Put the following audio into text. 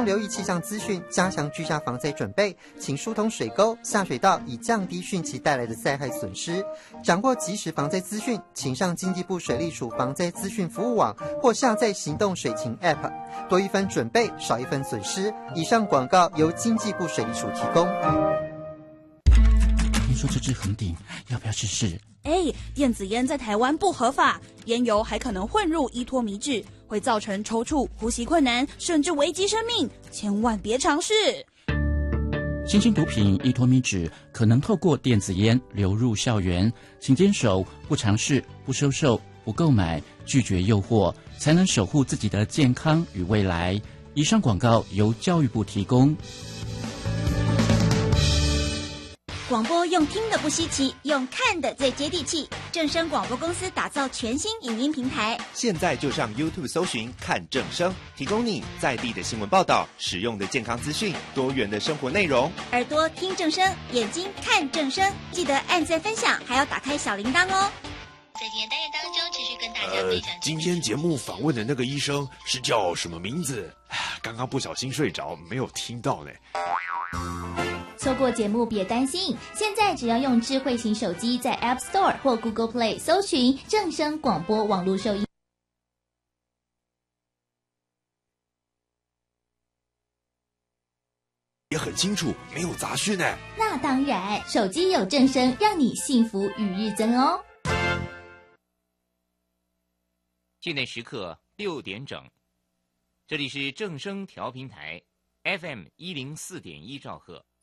众留意气象资讯，加强居家防灾准备，请疏通水沟、下水道，以降低汛期带来的灾害损失。掌握即时防灾资讯，请上经济部水利署防灾资讯服务网或下载行动水情 App， 多一分准备，少一分损失。以上广告由经济部水利署提供。 听说这支恒鼎要不要试试？ 电子烟在台湾不合法，烟油还可能混入依托米脂，会造成抽搐、呼吸困难，甚至危及生命，千万别尝试。 新兴毒品依托米脂可能透过电子烟流入校园，请坚守不尝试、不收受、不购买、拒绝诱惑，才能守护自己的健康与未来。以上广告由教育部提供。 广播用听的不稀奇，用看的最接地气。正声广播公司打造全新影音平台， 现在就上 YouTube 搜寻看正声，提供你在地的新闻报道、实用的健康资讯、多元的生活内容。 耳朵听正声，眼睛看正声，记得按赞分享，还要打开小铃铛哦。 在今天单元当中，持续跟大家分享。 今天节目访问的那个医生是叫什么名字？刚刚不小心睡着，没有听到呢。 错过节目别担心，现在只要用智慧型手机在 App Store 或 Google Play 搜寻正声广播网络收音， 也很清楚，没有杂讯呢。 那当然，手机有正声，让你幸福与日增哦。 现在时刻6点整，这里是正声调频台 FM104.1兆赫。